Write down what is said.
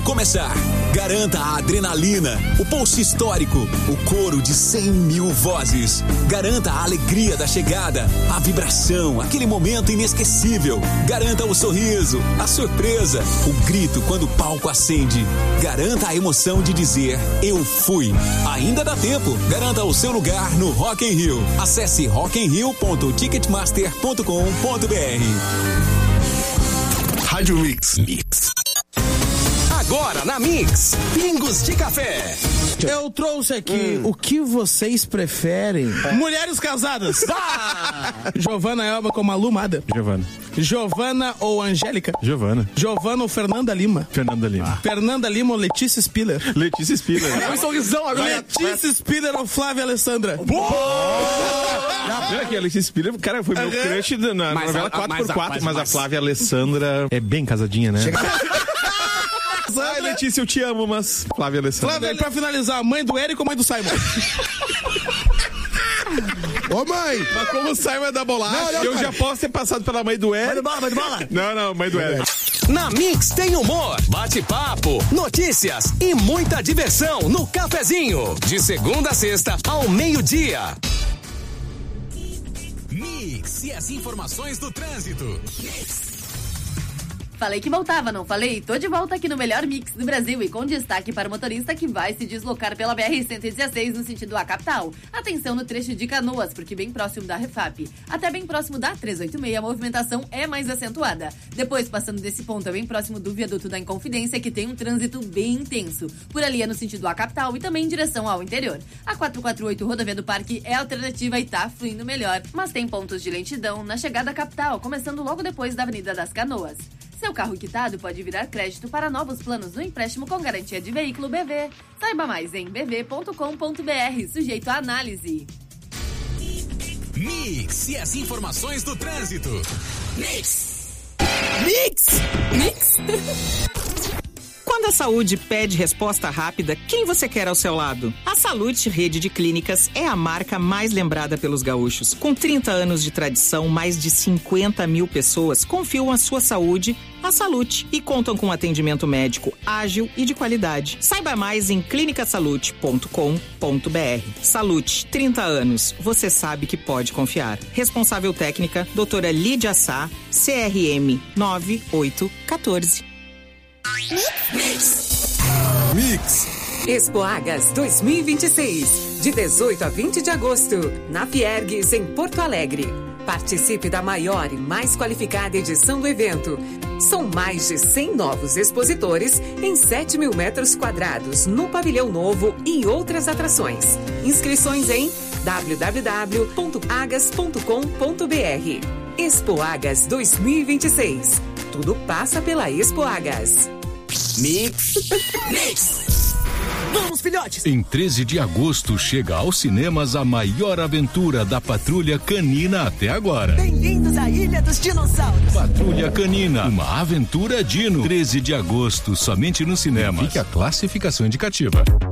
começar. Garanta a adrenalina, o pulso histórico, o coro de 100 mil vozes. Garanta a alegria da chegada, a vibração, aquele momento inesquecível. Garanta o sorriso, a surpresa, o grito quando o palco acende. Garanta a emoção de dizer, eu fui. Ainda dá tempo. Garanta o seu lugar no Rock in Rio. Acesse rockinrio.ticketmaster.com.br. Rádio Mix. Agora na Mix, Pingos de Café. Eu trouxe aqui o que vocês preferem. Mulheres casadas. Giovana Elba com Malu Mada. Giovana ou Angélica? Giovana ou Fernanda Lima? Fernanda Lima ou Letícia Spiller? É um sorrisão agora. Letícia Spiller ou Flávia Alessandra? Aqui, a Letícia Spiller, cara, foi meu crush na novela 4x4, mas a Flávia Alessandra é bem casadinha, né? Ai, Letícia, eu te amo, mas Flávia Alessandra. Flávia, pra finalizar, mãe do Érico ou mãe do Simon? Ô, mãe! Mas como o Simon é da bolacha, eu já posso ter passado pela mãe do Érico. Mãe do bola! Não, mãe do Érico. Na Mix tem humor, bate-papo, notícias e muita diversão no cafezinho. De segunda a sexta, ao meio-dia. Mix e as informações do trânsito. Falei que voltava, não falei? Tô de volta aqui no melhor mix do Brasil e com destaque para o motorista que vai se deslocar pela BR-116 no sentido à capital. Atenção no trecho de Canoas, porque bem próximo da Refap, até bem próximo da 386, a movimentação é mais acentuada. Depois, passando desse ponto, é bem próximo do viaduto da Inconfidência, que tem um trânsito bem intenso. Por ali é no sentido à capital e também em direção ao interior. A 448 Rodovia do Parque é alternativa e tá fluindo melhor, mas tem pontos de lentidão na chegada à capital, começando logo depois da Avenida das Canoas. Seu carro quitado pode virar crédito para novos planos no empréstimo com garantia de veículo BV. Saiba mais em bv.com.br, sujeito à análise. Mix e as informações do trânsito. Mix. Quando a saúde pede resposta rápida, quem você quer ao seu lado? A Salute Rede de Clínicas é a marca mais lembrada pelos gaúchos. Com 30 anos de tradição, mais de 50 mil pessoas confiam a sua saúde à Salute e contam com atendimento médico ágil e de qualidade. Saiba mais em clinicasalute.com.br. Salute, 30 anos. Você sabe que pode confiar. Responsável técnica, doutora Lídia Sá, CRM 9814. Mix. Expoagas 2026, de 18 a 20 de agosto, na Fiergues, em Porto Alegre. Participe da maior e mais qualificada edição do evento. São mais de 100 novos expositores em 7 mil metros quadrados no Pavilhão Novo e outras atrações. Inscrições em www.agas.com.br. Expoagas 2026. Tudo passa pela Expoagas. Mix. Vamos, filhotes! Em 13 de agosto chega aos cinemas a maior aventura da Patrulha Canina até agora. Bem-vindos à Ilha dos Dinossauros. Patrulha Canina, uma aventura dino. 13 de agosto, somente no cinema. Fique a classificação indicativa.